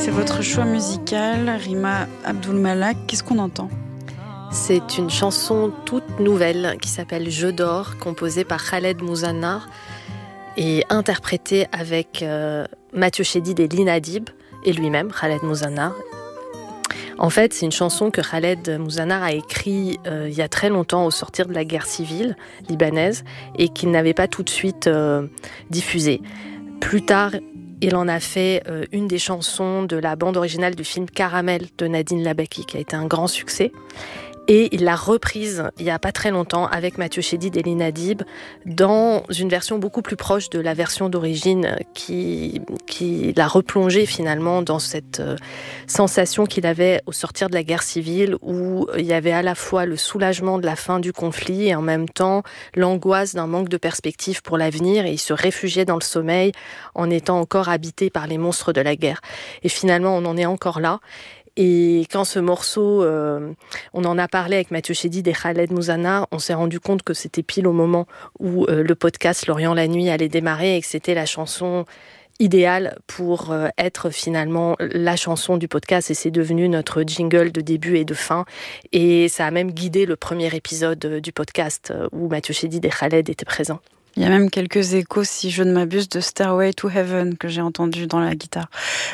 C'est votre choix musical, Rima Abdul-Malak. Qu'est-ce qu'on entend ? C'est une chanson toute nouvelle qui s'appelle « Je dors », composée par Khaled Mouzannar et interprétée avec Mathieu Chédid et Lina Adib et lui-même, Khaled Mouzannar. En fait, c'est une chanson que Khaled Mouzannar a écrite il y a très longtemps au sortir de la guerre civile libanaise et qu'il n'avait pas tout de suite diffusée. Plus tard, il en a fait une des chansons de la bande originale du film Caramel de Nadine Labaki qui a été un grand succès. Et il l'a reprise il n'y a pas très longtemps avec Mathieu Chédid et Lina Adib dans une version beaucoup plus proche de la version d'origine qui l'a replongé finalement dans cette sensation qu'il avait au sortir de la guerre civile où il y avait à la fois le soulagement de la fin du conflit et en même temps l'angoisse d'un manque de perspective pour l'avenir et il se réfugiait dans le sommeil en étant encore habité par les monstres de la guerre. Et finalement on en est encore là. Et quand ce morceau, on en a parlé avec Mathieu Chédid et Khaled Mouzannar, on s'est rendu compte que c'était pile au moment où le podcast Lorient la nuit allait démarrer et que c'était la chanson idéale pour être finalement la chanson du podcast et c'est devenu notre jingle de début et de fin et ça a même guidé le premier épisode du podcast où Mathieu Chédid et Khaled étaient présents. Il y a même quelques échos, si je ne m'abuse, de Stairway to Heaven que j'ai entendu dans la guitare.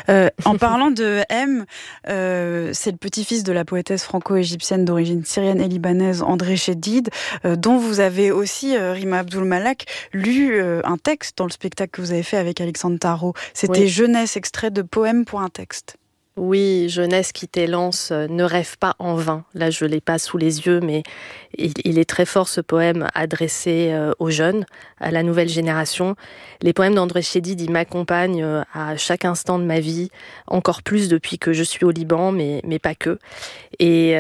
En parlant de M, c'est le petit-fils de la poétesse franco-égyptienne d'origine syrienne et libanaise André Chédid, dont vous avez aussi, Rima Abdul-Malak, lu un texte dans le spectacle que vous avez fait avec Alexandre Tarot. C'était oui. Jeunesse, extrait de Poème pour un texte. Oui, jeunesse qui t'élance, ne rêve pas en vain. Là, je ne l'ai pas sous les yeux, mais il est très fort ce poème adressé aux jeunes, à la nouvelle génération. Les poèmes d'André Chédid, ils m'accompagnent à chaque instant de ma vie, encore plus depuis que je suis au Liban, mais pas que. Et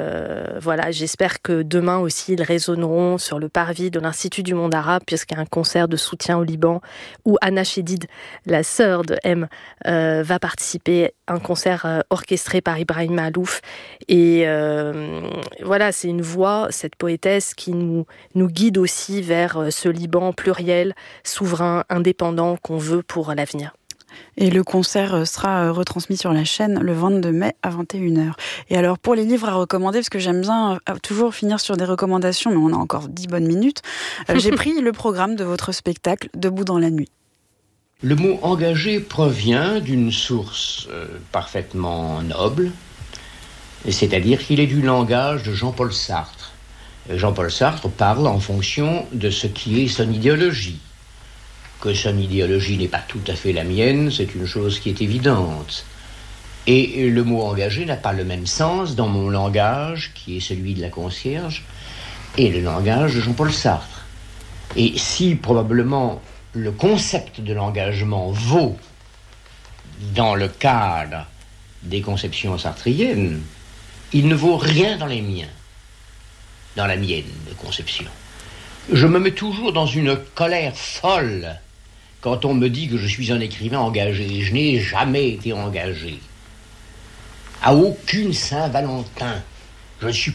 voilà, j'espère que demain aussi, ils résonneront sur le parvis de l'Institut du monde arabe, puisqu'il y a un concert de soutien au Liban, où Anna Chédid, la sœur de M, va participer à un concert orchestré par Ibrahim Malouf. Et voilà, c'est une voix, cette poétesse, qui nous guide aussi vers ce Liban pluriel, souverain, indépendant qu'on veut pour l'avenir. Et le concert sera retransmis sur la chaîne le 22 mai à 21h. Et alors, pour les livres à recommander, parce que j'aime bien toujours finir sur des recommandations, mais on a encore 10 bonnes minutes, j'ai pris le programme de votre spectacle « Debout dans la nuit ». Le mot « engagé » provient d'une source parfaitement noble, c'est-à-dire qu'il est du langage de Jean-Paul Sartre. Jean-Paul Sartre parle en fonction de ce qui est son idéologie. Que son idéologie n'est pas tout à fait la mienne, c'est une chose qui est évidente. Et le mot « engagé » n'a pas le même sens dans mon langage, qui est celui de la concierge, et le langage de Jean-Paul Sartre. Et si probablement le concept de l'engagement vaut dans le cadre des conceptions sartriennes, il ne vaut rien dans les miens, dans la mienne de conception. Je me mets toujours dans une colère folle quand on me dit que je suis un écrivain engagé. Je n'ai jamais été engagé. À aucune Saint-Valentin. Je ne suis